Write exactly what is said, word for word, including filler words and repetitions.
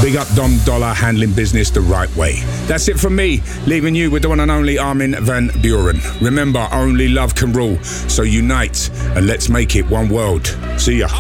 Big up Dom Dollar, handling business the right way. That's it from me, leaving you with the one and only Armin van Buuren. Remember, only love can rule, so unite and let's make it one world. See ya.